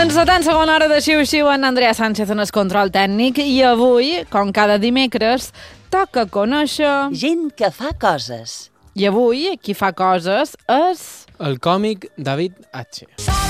Encetant segona hora de Xiu-Xiu, en Andrea Sánchez en el control tècnic, i avui, com cada dimecres, toca conèixer... Gent que fa coses. I avui, qui fa coses és... El còmic David H.